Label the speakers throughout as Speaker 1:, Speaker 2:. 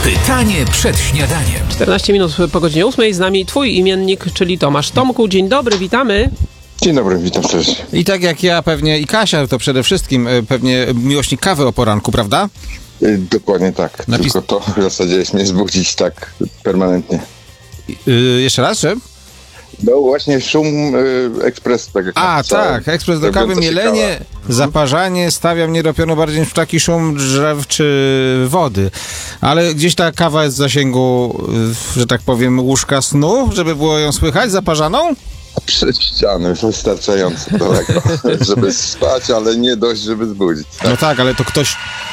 Speaker 1: Pytanie przed śniadaniem.
Speaker 2: 14 minut po godzinie 8. Z nami twój imiennik, czyli Tomasz. Tomku, dzień dobry, witamy.
Speaker 3: Dzień dobry, witam serdecznie.
Speaker 4: I tak jak ja pewnie, i Kasia to przede wszystkim pewnie miłośnik kawy o poranku, prawda?
Speaker 3: Dokładnie tak. Tylko to w zasadzie jest mnie zbudzić tak permanentnie.
Speaker 4: Jeszcze raz, czy?
Speaker 3: No właśnie szum ekspres, tak jak
Speaker 4: tak, ekspres do kawy, mielenie, zaparzanie stawia mnie dopiero bardziej niż taki szum drzew czy wody. Ale gdzieś ta kawa jest w zasięgu, że tak powiem, łóżka snu, żeby było ją słychać, zaparzaną?
Speaker 3: Przed ścianą, wystarczająco daleko, żeby spać, ale nie dość, żeby zbudzić. Tak?
Speaker 4: No tak, ale to ktoś...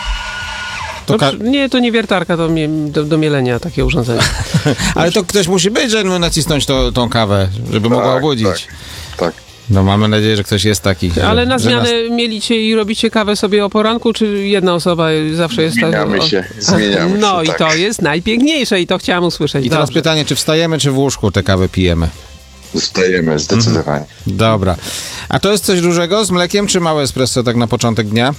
Speaker 2: Nie, to nie wiertarka, to do mielenia takie urządzenie.
Speaker 4: Ale to ktoś musi być, żeby nacisnąć tą kawę, żeby mogła obudzić.
Speaker 3: Tak.
Speaker 4: No mamy nadzieję, że ktoś jest taki.
Speaker 2: Ale na zmianę mielicie i robicie kawę sobie o poranku, czy jedna osoba zawsze jest...
Speaker 3: Zmieniamy się.
Speaker 2: No i
Speaker 3: tak.
Speaker 2: to jest najpiękniejsze i to chciałam usłyszeć.
Speaker 4: I teraz pytanie, czy wstajemy, czy w łóżku tę kawę pijemy?
Speaker 3: Wstajemy, zdecydowanie.
Speaker 4: Dobra. A to jest coś dużego z mlekiem, czy małe espresso tak na początek dnia?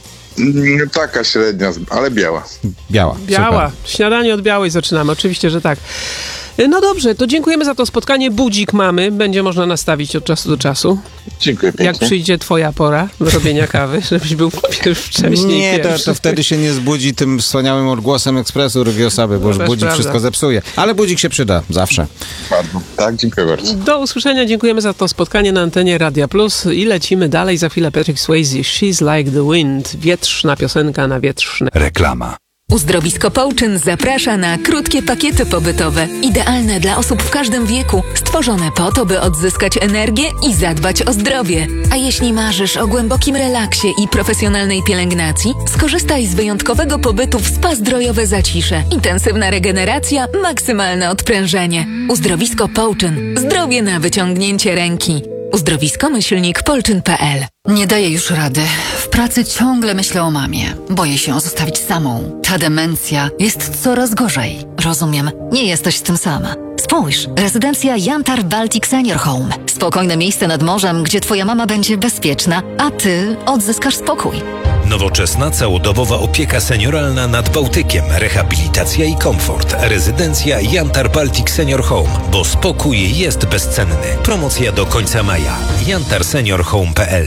Speaker 3: Taka średnia, ale biała.
Speaker 4: Biała.
Speaker 2: Biała.
Speaker 4: Super.
Speaker 2: Śniadanie od białej zaczynamy, oczywiście, że tak. No dobrze, to dziękujemy za to spotkanie. Budzik mamy, będzie można nastawić od czasu do czasu.
Speaker 3: Dziękuję pięknie.
Speaker 2: Jak przyjdzie twoja pora do robienia kawy, żebyś był wcześniej
Speaker 4: Nie,
Speaker 2: pierwszy.
Speaker 4: to wtedy się nie zbudzi tym wspaniałym odgłosem ekspresu Rugi Osoby, bo już budzik
Speaker 2: prawda.
Speaker 4: wszystko zepsuje. Ale budzik się przyda, zawsze.
Speaker 3: Bardzo. Tak, dziękuję bardzo.
Speaker 2: Do usłyszenia, dziękujemy za to spotkanie na antenie Radia Plus i lecimy dalej. Za chwilę Patrick Swayze, She's Like the Wind. Wietrzna piosenka na wietrzne.
Speaker 1: Reklama.
Speaker 5: Uzdrowisko Połczyn zaprasza na krótkie pakiety pobytowe, idealne dla osób w każdym wieku, stworzone po to, by odzyskać energię i zadbać o zdrowie. A jeśli marzysz o głębokim relaksie i profesjonalnej pielęgnacji, skorzystaj z wyjątkowego pobytu w spa zdrojowe Zacisze. Intensywna regeneracja, maksymalne odprężenie. Uzdrowisko Połczyn. Zdrowie na wyciągnięcie ręki. uzdrowisko-polczyn.pl.
Speaker 6: Nie daję już rady. W pracy ciągle myślę o mamie. Boję się ją zostawić samą. Ta demencja jest coraz gorzej. Rozumiem, nie jesteś z tym sama. Spójrz, rezydencja Jantar Baltic Senior Home. Spokojne miejsce nad morzem, gdzie twoja mama będzie bezpieczna, a ty odzyskasz spokój.
Speaker 7: Nowoczesna, całodobowa opieka senioralna nad Bałtykiem, rehabilitacja i komfort. Rezydencja Jantar Baltic Senior Home, bo spokój jest bezcenny. Promocja do końca maja. jantarseniorhome.pl.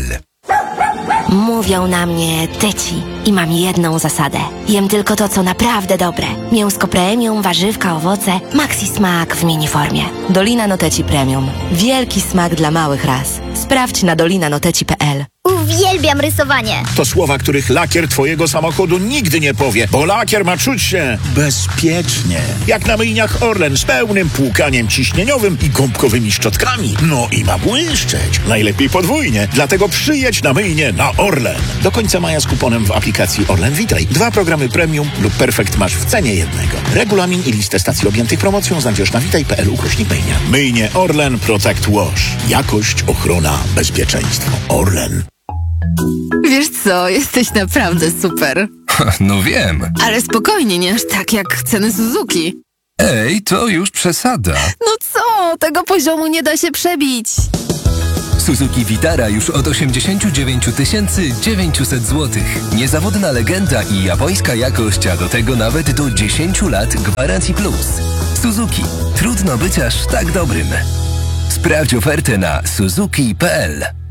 Speaker 8: Mówią na mnie tyci i mam jedną zasadę. Jem tylko to, co naprawdę dobre. Mięsko premium, warzywka, owoce, maxi smak w miniformie. Dolina Noteci Premium. Wielki smak dla małych ras. Sprawdź na dolinanoteci.pl.
Speaker 9: Uwielbiam rysowanie.
Speaker 10: To słowa, których lakier twojego samochodu nigdy nie powie, bo lakier ma czuć się bezpiecznie. Jak na myjniach Orlen z pełnym płukaniem ciśnieniowym i gąbkowymi szczotkami. No i ma błyszczeć. Najlepiej podwójnie. Dlatego przyjedź na myjnię na Orlen. Do końca maja z kuponem w aplikacji Orlen Witaj. 2 programy premium lub perfekt masz w cenie jednego. Regulamin i listę stacji objętych promocją znajdziesz na witaj.pl/myjnia. Myjnie Orlen Protect Wash. Jakość, ochrona, bezpieczeństwo. Orlen.
Speaker 6: Wiesz co, jesteś naprawdę super.
Speaker 1: No wiem.
Speaker 6: Ale spokojnie, nie aż tak jak ceny Suzuki.
Speaker 1: Ej, to już przesada.
Speaker 6: No co, tego poziomu nie da się przebić.
Speaker 11: Suzuki Vitara już od 89 900 zł. Niezawodna legenda i japońska jakość, a do tego nawet do 10 lat gwarancji plus. Suzuki. Trudno być aż tak dobrym. Sprawdź ofertę na suzuki.pl.